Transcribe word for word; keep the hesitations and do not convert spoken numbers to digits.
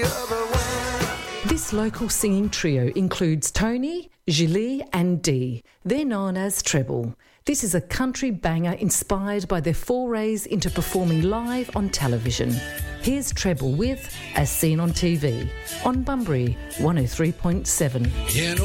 the other way. This local singing trio includes Tony, Julie and Dee. They're known as Treble. This is a country banger inspired by their forays into performing live on television. Here's Treble with As Seen on T V on Bunbury one oh three point seven. You know